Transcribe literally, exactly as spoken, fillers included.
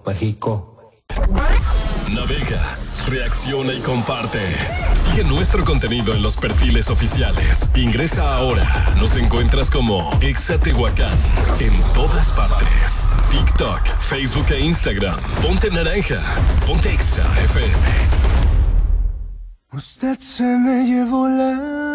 México. Navega, reacciona y comparte. Sigue nuestro contenido en los perfiles oficiales. Ingresa ahora. Nos encuentras como Exa Tehuacán en todas partes. TikTok, Facebook e Instagram. Ponte naranja. Ponte Exa F M. Usted se me llevó la